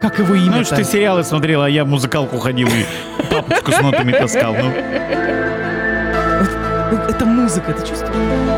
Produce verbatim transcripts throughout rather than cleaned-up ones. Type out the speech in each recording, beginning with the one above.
как его имя-то? Ну, что ты сериалы смотрел, а я в музыкалку ходил и папочку с нотами таскал. Ну. Это музыка, ты чувствуешь?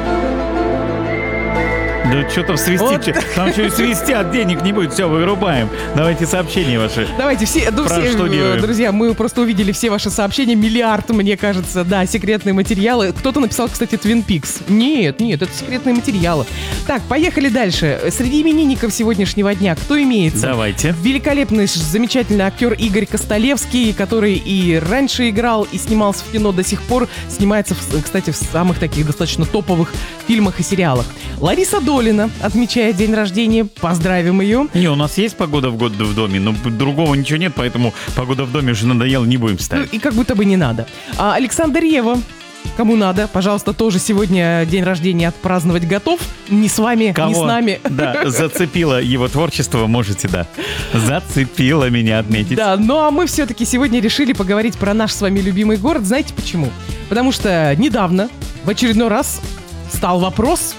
Да что там свистит? Вот. Там что и свистят, денег не будет, все, вырубаем. Давайте сообщения ваши. Давайте все, ну, все, друзья, мы просто увидели все ваши сообщения, миллиард, мне кажется, да, секретные материалы. Кто-то написал, кстати, Twin Peaks. Нет, нет, это секретные материалы. Так, поехали дальше. Среди именинников сегодняшнего дня кто имеется? Давайте. Великолепный, замечательный актер Игорь Костолевский, который и раньше играл, и снимался в кино, до сих пор снимается, кстати, в самых таких достаточно топовых фильмах и сериалах. Лариса Долина отмечает день рождения. Поздравим ее. Не, у нас есть погода в год в доме, но другого ничего нет, поэтому погода в доме уже надоела, не будем ставить. Ну, и как будто бы не надо. А Александр Рева, кому надо, пожалуйста, тоже сегодня день рождения отпраздновать готов. Не с вами, Кого, не с нами. Да, зацепило его творчество, можете, да. Зацепило меня отметить. Да, ну а мы все-таки сегодня решили поговорить про наш с вами любимый город. Знаете почему? Потому что недавно в очередной раз стал вопрос...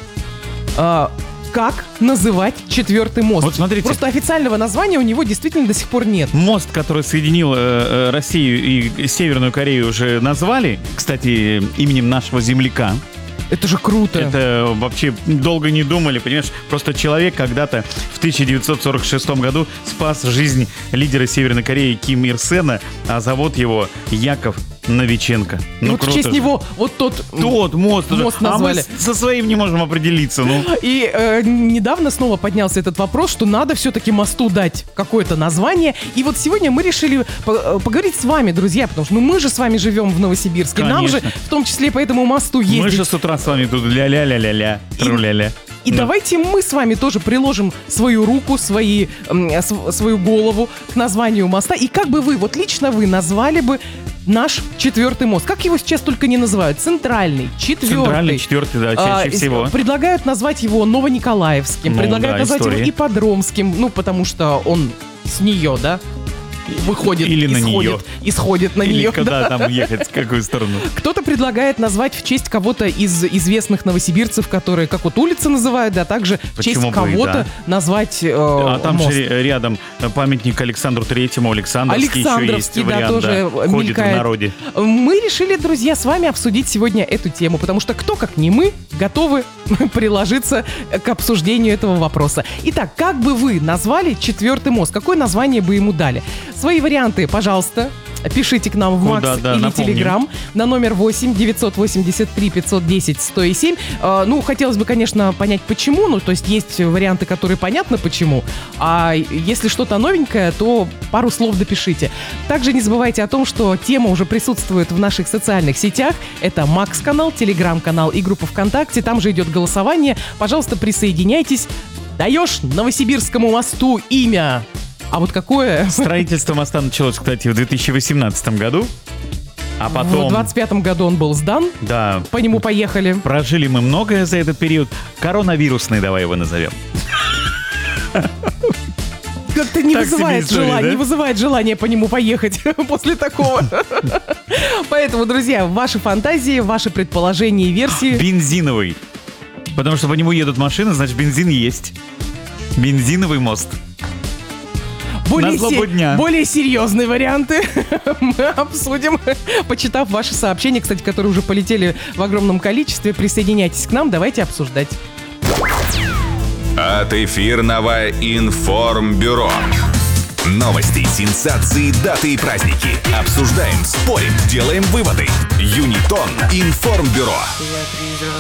А, как называть четвертый мост? Вот смотрите. Просто официального названия у него действительно до сих пор нет. Мост, который соединил э, Россию и Северную Корею, уже назвали, кстати, именем нашего земляка. Это же круто. Это вообще долго не думали, понимаешь? Просто человек когда-то в тысяча девятьсот сорок шестом году спас жизнь лидера Северной Кореи Ким Ир Сена, а зовут его Яков Новиченко. И Ну, вот в честь же. него вот тот Тот мост, мост уже. назвали. А мы со своим не можем определиться. Ну. И э, недавно снова поднялся этот вопрос, что надо все-таки мосту дать какое-то название. И вот сегодня мы решили по- поговорить с вами, друзья, потому что ну, мы же с вами живем в Новосибирске. Конечно. Нам же в том числе по этому мосту ездить. Мы же с утра с вами тут ля-ля-ля-ля-ля, тру-ля-ля. И Да. давайте мы с вами тоже приложим свою руку, свои, м, св- свою голову к названию моста. И как бы вы, вот лично вы назвали бы наш четвертый мост? Как его сейчас только не называют? Центральный, четвертый. Центральный, четвертый, да, чаще А, всего. Предлагают назвать его Новониколаевским, Ну, предлагают да, назвать история. его Ипподромским, ну, потому что он с нее, да, выходит, Или на исходит, нее. исходит на Или нее. когда там ехать, в какую сторону. Кто-то предлагает назвать в честь кого-то из известных новосибирцев, которые как вот улицы называют, а также в честь Почему бы и кого-то да. назвать э, А там мост. же рядом памятник Александру Третьему, Александровский, еще есть Александровский, да, вариант, тоже да, ходит мелькает. в народе. Мы решили, друзья, с вами обсудить сегодня эту тему, потому что кто, как не мы, готовы приложиться к обсуждению этого вопроса. Итак, как бы вы назвали четвертый мост? Какое название бы ему дали? Свои варианты, пожалуйста, пишите к нам в Куда, Макс да, или напомним. Телеграм на номер восемь девятьсот восемьдесят три пятьсот десять сто семь. Э, ну, хотелось бы, конечно, понять, почему. Ну, то есть есть варианты, которые понятно почему. А если что-то новенькое, то пару слов допишите. Также не забывайте о том, что тема уже присутствует в наших социальных сетях. Это Макс-канал, Телеграм-канал и группа ВКонтакте. Там же идет голосование. Пожалуйста, присоединяйтесь. Даешь Новосибирскому мосту имя. А вот какое? Строительство моста началось, кстати, в две тысячи восемнадцатом году. А В потом, двадцать пятом году он был сдан. да, По нему поехали. прожили мы многое за этот период. Коронавирусный, давай его назовем. Как-то не Так себе вызывает история, желания, да? не вызывает желания по нему поехать после такого. Поэтому, друзья, ваши фантазии, ваши предположения и версии. Бензиновый. Потому что по нему едут машины, значит, бензин есть. Бензиновый мост. Более, на злобу се- дня. более серьезные варианты мы обсудим, почитав ваши сообщения, кстати, которые уже полетели в огромном количестве. Присоединяйтесь к нам, давайте обсуждать. От эфирного информбюро. Новости, сенсации, даты и праздники. Обсуждаем, спорим, делаем выводы. Юнитон информбюро. Я призрак